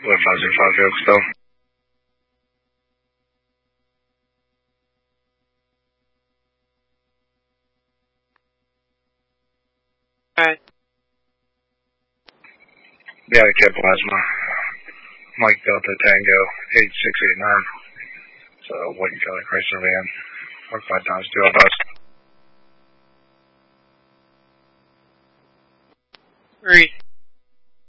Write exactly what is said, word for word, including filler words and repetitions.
One five zero five zero still. Alright. Yeah, get plasma. Mike Delta Tango eight six eight nine. So white Charlie Chrysler van. Or five times two of us. Read.